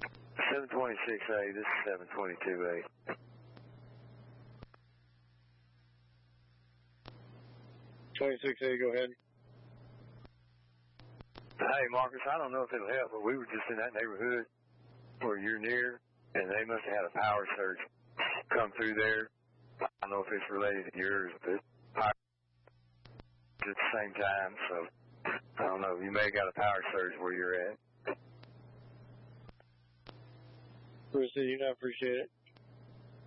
726A, this is 722A. 26A, go ahead. Hey, Marcus, I don't know if it'll help, but we were just in that neighborhood where you're near, and they must have had a power surge come through there. I don't know if it's related to yours, but power at the same time, so I don't know. You may have got a power surge where you're at. Bruce, I appreciate it.